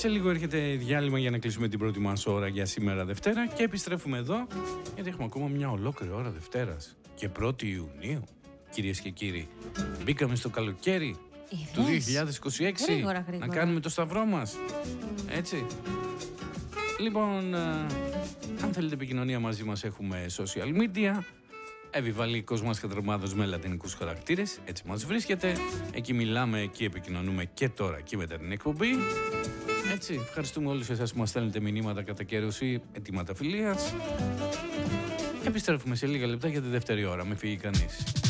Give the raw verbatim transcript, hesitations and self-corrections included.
Σε λίγο έρχεται διάλειμμα για να κλείσουμε την πρώτη μας ώρα για σήμερα Δευτέρα και επιστρέφουμε εδώ γιατί έχουμε ακόμα μια ολόκληρη ώρα Δευτέρας και πρώτη Ιουνίου. Κυρίες και κύριοι, μπήκαμε στο καλοκαίρι Είδες. του δύο χιλιάδες είκοσι έξι. Γρήγορα, γρήγορα. Να κάνουμε το σταυρό μας. Έτσι. Λοιπόν, αν θέλετε επικοινωνία μαζί μας έχουμε social media. Εβιβαλή Κόσμας Κατρομάδος με λατινικούς χαρακτήρες, έτσι μας βρίσκεται. Εκεί μιλάμε, εκεί επικοινωνούμε και τώρα και μετά την εκπομπή. Έτσι, ευχαριστούμε όλους εσάς που μας στέλνετε μηνύματα κατά καιρούς ή αιτήματα φιλίας. Επιστρέφουμε σε λίγα λεπτά για τη δεύτερη ώρα, με φύγει κανείς.